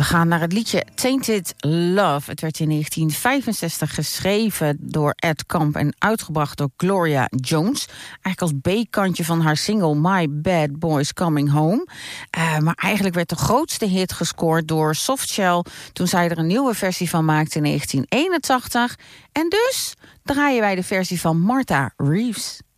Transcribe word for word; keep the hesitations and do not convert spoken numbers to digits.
We gaan naar het liedje Tainted Love. Het werd in negentien vijfenzestig geschreven door Ed Kamp en uitgebracht door Gloria Jones. Eigenlijk als B-kantje van haar single My Bad Boys Coming Home. Uh, maar eigenlijk werd de grootste hit gescoord door Softshell toen zij er een nieuwe versie van maakte in negentien eenentachtig. En dus draaien wij de versie van Martha Reeves.